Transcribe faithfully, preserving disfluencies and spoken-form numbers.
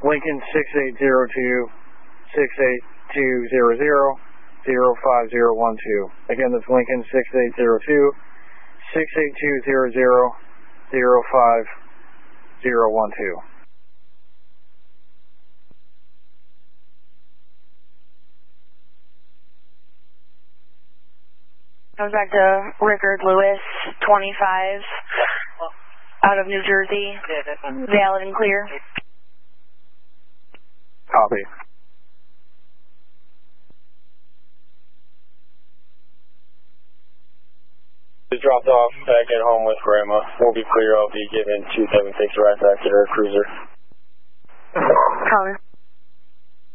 Lincoln six eight zero two, six eight two zero zero, zero five zero one two. Again, that's Lincoln six eight zero two, six eight two zero zero, zero five zero one two. Comes back to Rickard Lewis, twenty-five, out of New Jersey, valid and clear. Copy. Just dropped off back at home with Grandma. We'll be clear. I'll be given two seven six right back to her cruiser. Connor.